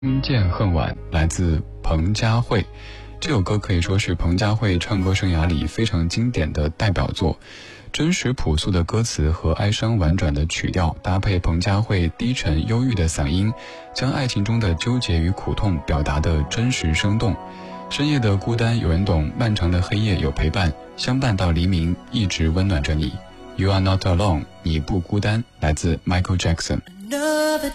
听见恨晚来自彭佳慧，这首歌可以说是彭佳慧唱歌生涯里非常经典的代表作。真实朴素的歌词和哀伤婉转的曲调，搭配彭佳慧低沉忧郁的嗓音，将爱情中的纠结与苦痛表达得真实生动。深夜的孤单有人懂，漫长的黑夜有陪伴，相伴到黎明，一直温暖着你。You are not alone， 你不孤单，来自 Michael Jackson。